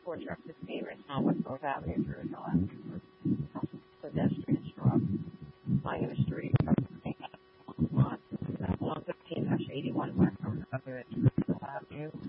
4 truck 16 right now on West North Avenue through until after pedestrian stop. Lying in the street. On 15-81 West North Avenue.